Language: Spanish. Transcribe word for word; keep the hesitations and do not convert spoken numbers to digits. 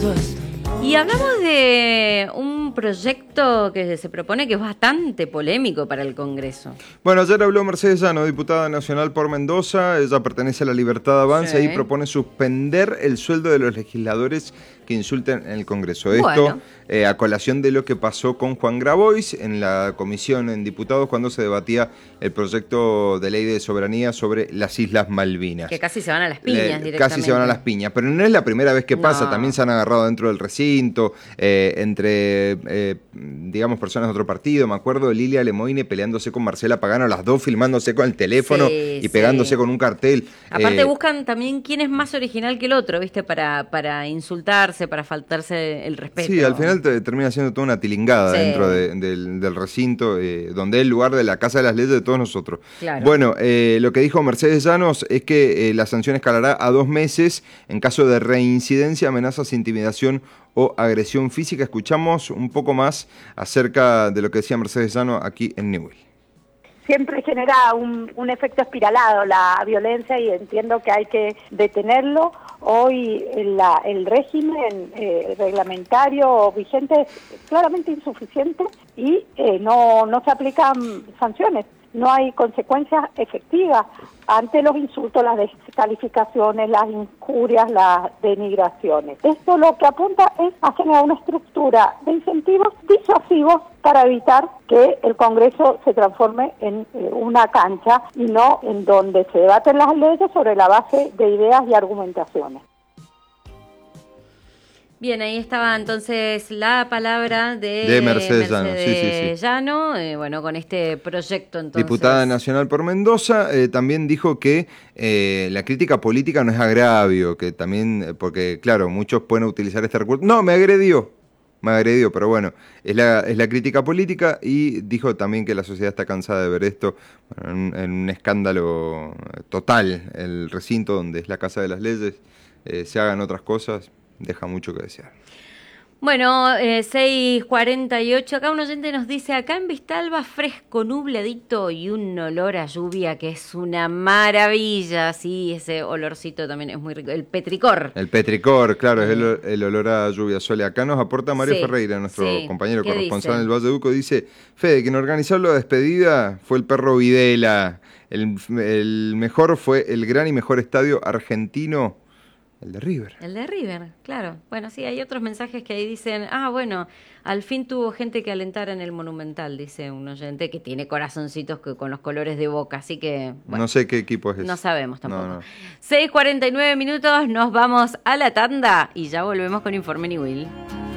Y hablamos de un proyecto que se propone que es bastante polémico para el Congreso. Bueno, ayer habló Mercedes Llano, diputada nacional por Mendoza. Ella pertenece a la Libertad Avanza, sí, y propone suspender el sueldo de los legisladores que insulten en el Congreso. Bueno. Esto eh, a colación de lo que pasó con Juan Grabois en la comisión en diputados cuando se debatía el proyecto de ley de soberanía sobre las Islas Malvinas. Que casi se van a las piñas Le, directamente. Casi se van a las piñas, pero no es la primera vez que pasa. No. También se han agarrado dentro del recinto, eh, entre, eh, digamos, personas de otro partido. Me acuerdo de Lilia Lemoine peleándose con Marcela Pagano, las dos filmándose con el teléfono, sí, y pegándose, sí, con un cartel. Aparte eh, buscan también quién es más original que el otro, ¿viste? Para, para insultarse, para faltarse el respeto. Sí, al final te, termina siendo toda una tilingada, sí, dentro de, del, del recinto, eh, donde es el lugar de la Casa de las Leyes de todos nosotros. Claro. Bueno, eh, lo que dijo Mercedes Llanos es que eh, la sanción escalará a dos meses en caso de reincidencia, amenazas, intimidación o agresión física. Escuchamos un poco más acerca de lo que decía Mercedes Llano aquí en Newell. Siempre genera un, un efecto espiralado la violencia y entiendo que hay que detenerlo. Hoy la, el régimen eh, reglamentario vigente es claramente insuficiente y eh, no, no se aplican sanciones. No hay consecuencias efectivas ante los insultos, las descalificaciones, las injurias, las denigraciones. Esto lo que apunta es a generar una estructura de incentivos disuasivos para evitar que el Congreso se transforme en eh, una cancha y no en donde se debaten las leyes sobre la base de ideas y argumentaciones. Bien, ahí estaba entonces la palabra de, de Mercedes, Llano, Mercedes sí, sí, sí. Llano, eh, bueno, con este proyecto entonces. Diputada nacional por Mendoza, eh, también dijo que eh, la crítica política no es agravio, que también, porque claro, muchos pueden utilizar este recurso. No, me agredió, me agredió, pero bueno, es la, es la crítica política, y dijo también que la sociedad está cansada de ver esto, bueno, en, en un escándalo total, el recinto donde es la Casa de las Leyes, eh, se hagan otras cosas. Deja mucho que desear. Bueno, eh, seis cuarenta y ocho, acá un oyente nos dice, acá en Vistalba fresco, nubladito y un olor a lluvia que es una maravilla. Sí, ese olorcito también es muy rico, el petricor. El petricor, claro, eh. es el, el olor a lluvia. Sole, acá nos aporta Mario sí, Ferreira, nuestro sí. compañero corresponsal en el Valle de Uco, dice, Fede, quien organizó la despedida fue el perro Videla, el, el mejor fue el gran y mejor estadio argentino, el de River. El de River, claro. Bueno, sí, hay otros mensajes que ahí dicen, ah, bueno, al fin tuvo gente que alentar en el Monumental, dice un oyente que tiene corazoncitos que, con los colores de Boca, así que... Bueno, no sé qué equipo es ese. No sabemos tampoco. No, no. seis cuarenta y nueve minutos, nos vamos a la tanda y ya volvemos con Informe Newell.